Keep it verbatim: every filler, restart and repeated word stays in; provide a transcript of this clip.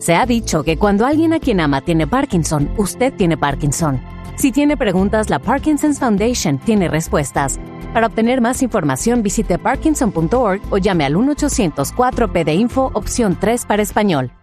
Se ha dicho que cuando alguien a quien ama tiene Parkinson, usted tiene Parkinson. Si tiene preguntas, la Parkinson's Foundation tiene respuestas. Para obtener más información, visite parkinson punto org o llame al uno ochocientos cuatro P de Info, opción tres para español.